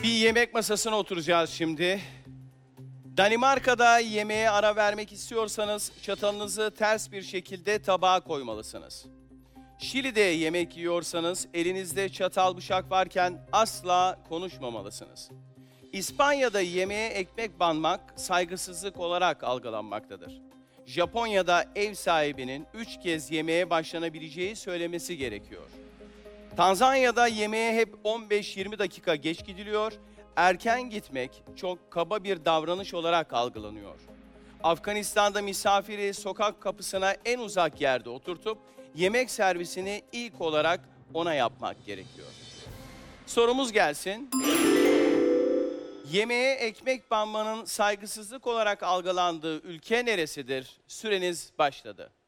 Bir yemek masasına oturacağız şimdi. Danimarka'da yemeğe ara vermek istiyorsanız çatalınızı ters bir şekilde tabağa koymalısınız. Şili'de yemek yiyorsanız elinizde çatal bıçak varken asla konuşmamalısınız. İspanya'da yemeğe ekmek banmak saygısızlık olarak algılanmaktadır. Japonya'da ev sahibinin 3 kez yemeğe başlanabileceği söylemesi gerekiyor. Tanzanya'da yemeğe hep 15-20 dakika geç gidiliyor. Erken gitmek çok kaba bir davranış olarak algılanıyor. Afganistan'da misafiri sokak kapısına en uzak yerde oturtup yemek servisini ilk olarak ona yapmak gerekiyor. Sorumuz gelsin. Yemeğe ekmek banmanın saygısızlık olarak algılandığı ülke neresidir? Süreniz başladı.